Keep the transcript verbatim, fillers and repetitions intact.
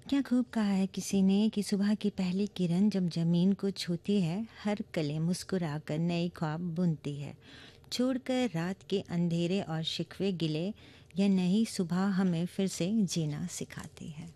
क्या खूब कहा है किसी ने कि सुबह की पहली किरण जब जमीन को छूती है, हर कली मुस्कुराकर नई ख्वाब बुनती है। छोड़कर रात के अंधेरे और शिकवे गिले, यह नई सुबह हमें फिर से जीना सिखाती है।